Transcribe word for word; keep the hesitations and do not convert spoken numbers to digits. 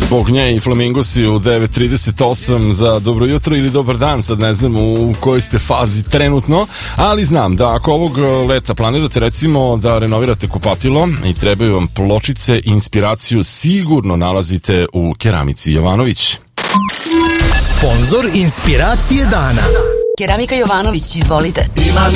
Zbog nje i Flamingosi u devet trideset osam za dobro jutro ili dobar dan, sad ne znam u kojoj ste fazi trenutno, ali znam da ako ovog leta planirate recimo da renovirate kupatilo i trebaju vam pločice, inspiraciju sigurno nalazite u Keramici Jovanović. Sponzor inspiracije dana. Keramika Jovanović, izvolite. Imam